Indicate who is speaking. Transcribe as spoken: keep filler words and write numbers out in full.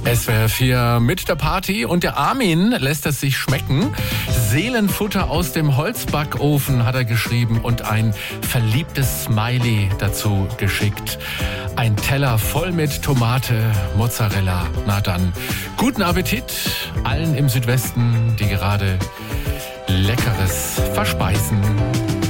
Speaker 1: S W R vier mit der Party und der Armin lässt es sich schmecken. Seelenfutter aus dem Holzbackofen hat er geschrieben und ein verliebtes Smiley dazu geschickt. Ein Teller voll mit Tomate, Mozzarella. Na dann, guten Appetit allen im Südwesten, die gerade Leckeres verspeisen.